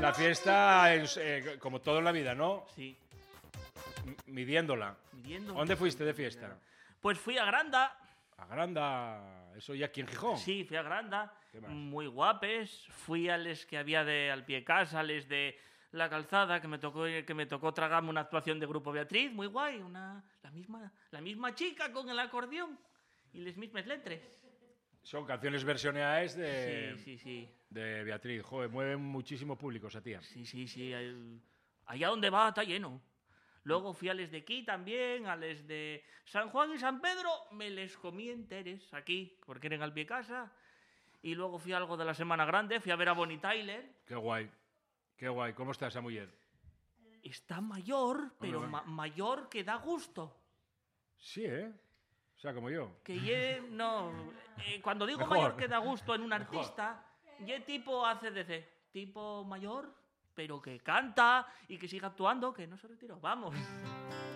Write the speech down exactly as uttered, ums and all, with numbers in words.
la fiesta, es, eh, como todo en la vida, ¿no? Sí. M- midiéndola. Midiendo. ¿Dónde fuiste de fiesta? Pues fui a Granda. A Granda. Eso ya aquí en Gijón. Sí, fui a Granda. ¿Qué más? Muy guapes. Fui a les que había de al pie casa, les de la calzada, que me tocó que me tocó tragarme una actuación de Grupo Beatriz, muy guay, una la misma la misma chica con el acordeón y las mismas letras. Son canciones versioneadas de, Sí, sí, sí. de Beatriz. Joder, mueven muchísimo público esa tía. Sí, sí, sí. el- Allá donde va está lleno. Luego fui a les de aquí también, a les de San Juan y San Pedro, me les comí enteres aquí, porque eran al pie casa. Y luego fui a algo de la Semana Grande, fui a ver a Bonnie Tyler. Qué guay. Qué guay. ¿Cómo está esa mujer? Está mayor, pero Hombre, ma- mayor que da gusto. Sí, ¿eh? O sea, como yo. Que ye, no, eh, cuando digo Mejor. mayor que da gusto en un artista, ye tipo A C D C, tipo mayor, pero que canta y que siga actuando, que no se retiró. Vamos.